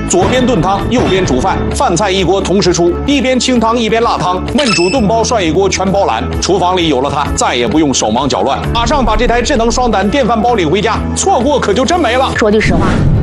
左边炖汤，右边煮饭，饭菜一锅同时出，一边清汤一边辣汤，焖煮炖包涮一锅全包揽。厨房里有了它，再也不用手忙脚乱，马上把这台智能双胆电饭煲领回家，错过可就真没了。 说句实话，